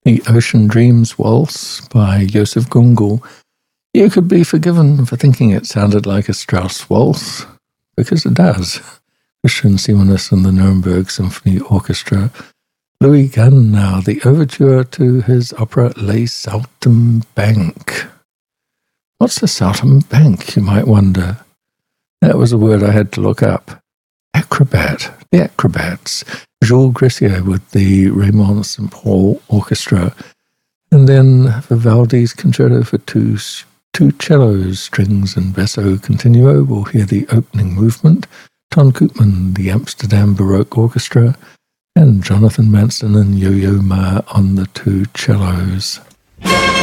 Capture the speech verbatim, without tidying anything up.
the Ocean Dreams Waltz by Joseph Gungul, you could be forgiven for thinking it sounded like a Strauss waltz, because it does. Christian Simonis and the Nuremberg Symphony Orchestra. Louis Gunn now, the overture to his opera Les Saltimbanques. What's a saltimbanque, you might wonder? That was a word I had to look up. Acrobat, the Acrobats. Jules Gressier with the Raymond Saint Paul Orchestra. And then Vivaldi's Concerto for two, two cellos, strings and basso continuo. We'll hear the opening movement. Ton Koopman, the Amsterdam Baroque Orchestra. And Jonathan Manson and Yo-Yo Ma on the two cellos.